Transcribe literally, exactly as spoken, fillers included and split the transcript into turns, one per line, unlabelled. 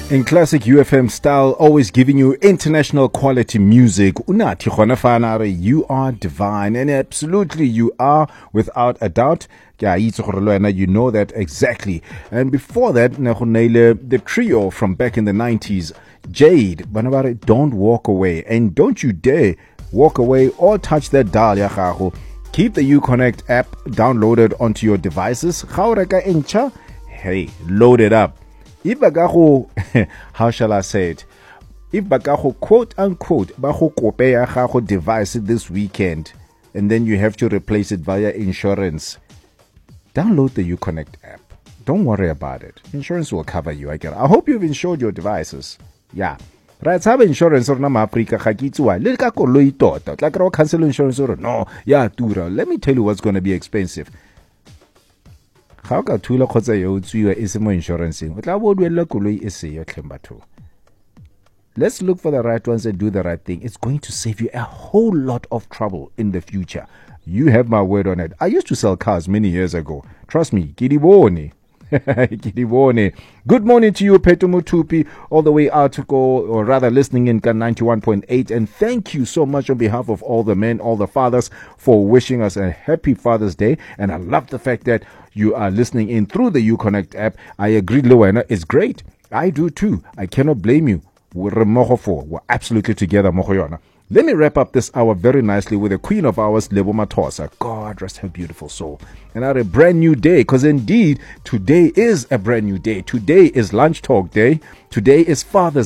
In classic U F M style, always giving you international quality music. Unathi khona fana re, you are divine, and absolutely you are, without a doubt. You know that exactly. And before that, the trio from back in the nineties, Jade, Banabare, Don't Walk Away, and don't you dare walk away or touch that dial, ya gago. Keep the Uconnect app downloaded onto your devices. Gaureka incha, hey, load it up. If bagago, how shall I say it? If bagago quote unquote bago kope ya gago device this weekend, and then you have to replace it via insurance, download the Uconnect app. Don't worry about it. Insurance will cover you. I get. I hope you've insured your devices. Yeah. Right, have insurance or nama Africa hakitsua. Let ka koloi tota. Like ro cancel insurance or no. Yeah, tura. Let me tell you what's going to be expensive. How ka tula khotsa yo tsuwa isimo insurance. O tla bo duela koloi e se yo tlemba tho. Let's look for the right ones and do the right thing. It's going to save you a whole lot of trouble in the future. You have my word on it. I used to sell cars many years ago. Trust me, Kidibone. Kidibone. Good morning to you, Petu Mutupi, all the way out to go, or rather listening in ninety-one point eight. And thank you so much on behalf of all the men, all the fathers, for wishing us a happy Father's Day. And I love the fact that you are listening in through the Uconnect app. I agree, Luana. It's great. I do too. I cannot blame you. We're We're absolutely together, Mohoyona. Let me wrap up this hour very nicely with the queen of ours, Lebo Matosa. God rest her beautiful soul. And at a brand new day, because indeed, today is a brand new day. Today is Lunch Talk Day. Today is Father's